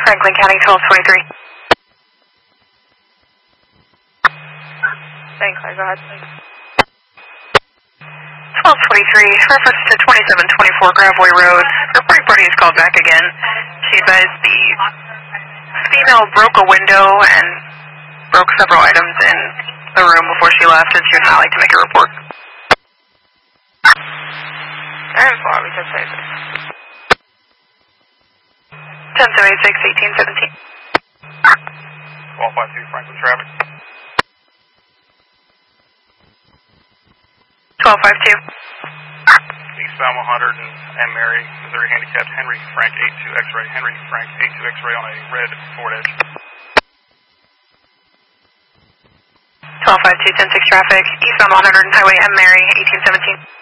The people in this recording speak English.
Franklin County 1223. Thanks, go ahead. 1223, reference to 2724 Gravois Road. Her party party is called back again. She advised the female broke a window and broke several items in the room before she left, and she would not like to make a report. There's what we could say. 10-786, 1817. 1252 Franklin traffic. 1252. Eastbound 100 and Mary, Missouri handicapped Henry Frank 82 X-ray. Henry Frank 82 X-ray on a red Ford Edge. 1252, 10-6 traffic. Eastbound 100 and Highway M. Mary, 1817.